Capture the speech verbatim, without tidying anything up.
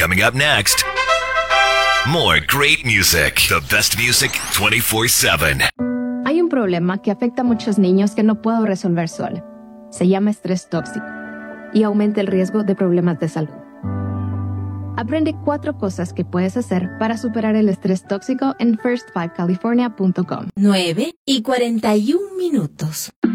Coming up next, more great music. The best music twenty-four seven. Hay un problema que afecta a muchos niños que no puedo resolver sola. Se llama estrés tóxico y aumenta el riesgo de problemas de salud. Aprende cuatro cosas que puedes hacer para superar el estrés tóxico en first five california punto com. nueve y cuarenta y un minutos.